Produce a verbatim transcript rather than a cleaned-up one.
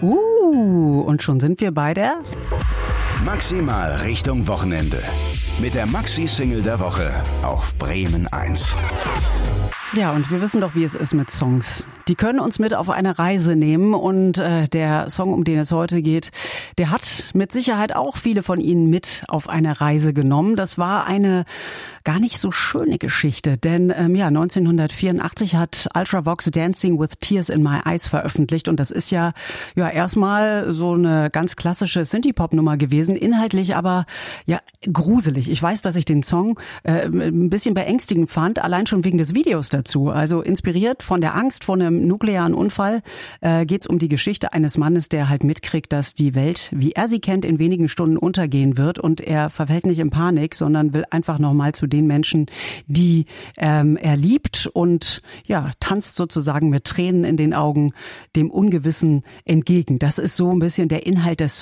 Uh, und schon sind wir bei der Maximal Richtung Wochenende. Mit der Maxi-Single der Woche auf Bremen eins. Ja, und wir wissen doch, wie es ist mit Songs. Die können uns mit auf eine Reise nehmen und äh, der Song, um den es heute geht, der hat mit Sicherheit auch viele von Ihnen mit auf eine Reise genommen. Das war eine gar nicht so schöne Geschichte, denn ähm, ja, neunzehnhundertvierundachtzig hat Ultravox Dancing with Tears in My Eyes veröffentlicht und das ist ja ja erstmal so eine ganz klassische Synthie-Pop-Nummer gewesen, inhaltlich aber ja gruselig. Ich weiß, dass ich den Song äh, ein bisschen beängstigend fand, allein schon wegen des Videos dazu. Also inspiriert von der Angst vor einem nuklearen Unfall äh, geht es um die Geschichte eines Mannes, der halt mitkriegt, dass die Welt, wie er sie kennt, in wenigen Stunden untergehen wird und er verfällt nicht in Panik, sondern will einfach nochmal zu den Menschen, die ähm, er liebt und ja, tanzt sozusagen mit Tränen in den Augen dem Ungewissen entgegen. Das ist so ein bisschen der Inhalt des